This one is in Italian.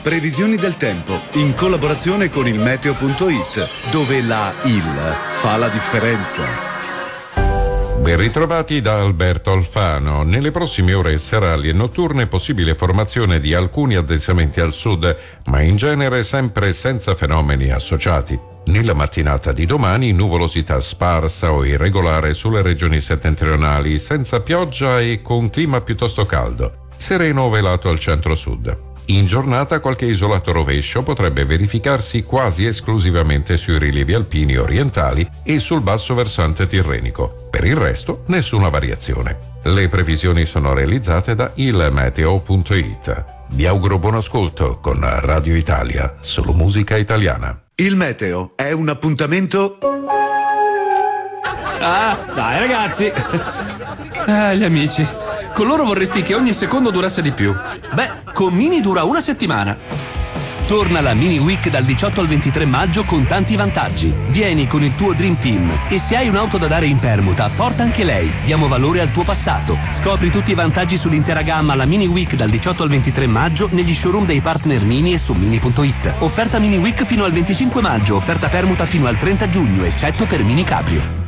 Previsioni del tempo in collaborazione con il meteo.it, dove la IL fa la differenza. Ben ritrovati da Alberto Alfano. Nelle prossime ore serali e notturne è possibile formazione di alcuni addensamenti al sud, ma in genere sempre senza fenomeni associati. Nella mattinata di domani nuvolosità sparsa o irregolare sulle regioni settentrionali, senza pioggia e con clima piuttosto caldo. Sereno o velato al centro-sud. In giornata qualche isolato rovescio potrebbe verificarsi quasi esclusivamente sui rilievi alpini orientali e sul basso versante tirrenico. Per il resto nessuna variazione. Le previsioni sono realizzate da ilmeteo.it. Vi auguro buon ascolto con Radio Italia, solo musica italiana. Il meteo è un appuntamento. Ah, dai ragazzi. Gli amici. Con loro vorresti che ogni secondo durasse di più. Beh, con Mini dura una settimana. Torna la Mini Week dal 18 al 23 maggio con tanti vantaggi. Vieni con il tuo Dream Team e se hai un'auto da dare in permuta, porta anche lei. Diamo valore al tuo passato. Scopri tutti i vantaggi sull'intera gamma alla Mini Week dal 18 al 23 maggio negli showroom dei partner Mini e su Mini.it. Offerta Mini Week fino al 25 maggio, offerta permuta fino al 30 giugno, eccetto per Mini Cabrio.